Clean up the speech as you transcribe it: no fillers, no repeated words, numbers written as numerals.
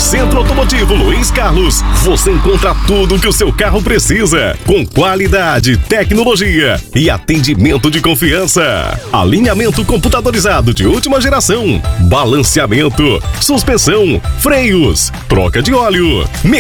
Centro Automotivo Luiz Carlos, você encontra tudo o que o seu carro precisa, com qualidade, tecnologia e atendimento de confiança. Alinhamento computadorizado de última geração, balanceamento, suspensão, freios, troca de óleo,